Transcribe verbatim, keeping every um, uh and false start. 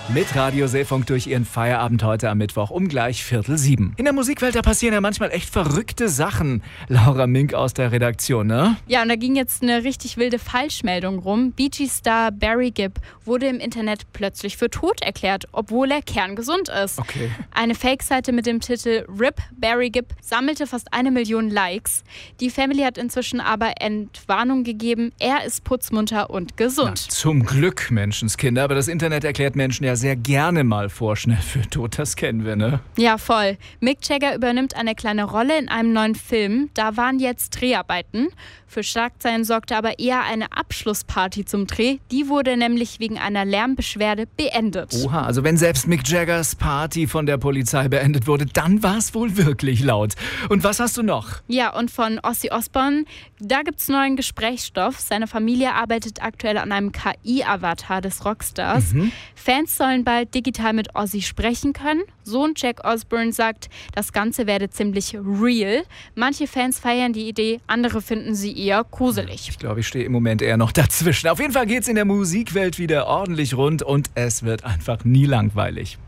Mit Radio Seefunk durch Ihren Feierabend heute am Mittwoch um gleich Viertel sieben. In der Musikwelt, da passieren ja manchmal echt verrückte Sachen. Laura Mink aus der Redaktion, ne? Ja, und da ging jetzt eine richtig wilde Falschmeldung rum. Bee Gees-Star Barry Gibb wurde im Internet plötzlich für tot erklärt, obwohl er kerngesund ist. Okay. Eine Fake-Seite mit dem Titel R I P Barry Gibb sammelte fast eine Million Likes. Die Family hat inzwischen aber Entwarnung gegeben. Er ist putzmunter und gesund. Na, zum Glück, Menschenskinder. Aber das Internet erklärt Menschen ja sehr gerne mal vorschnell für tot. Das kennen wir, ne? Ja, voll. Mick Jagger übernimmt eine kleine Rolle in einem neuen Film. Da waren jetzt Dreharbeiten. Für Schlagzeilen sorgte aber eher eine Abschlussparty zum Dreh. Die wurde nämlich wegen einer Lärmbeschwerde beendet. Oha, also wenn selbst Mick Jaggers Party von der Polizei beendet wurde, dann war es wohl wirklich laut. Und was hast du noch? Ja, und von Ozzy Osbourne, da gibt's neuen Gesprächsstoff. Seine Familie arbeitet aktuell an einem K I-Avatar des Rockstars. Mhm. Fans sollen bald digital mit Ozzy sprechen können. Sohn Jack Osbourne sagt, das Ganze werde ziemlich real. Manche Fans feiern die Idee, andere finden sie eher gruselig. Ich glaube, ich stehe im Moment eher noch dazwischen. Auf jeden Fall geht's in der Musikwelt wieder ordentlich rund und es wird einfach nie langweilig.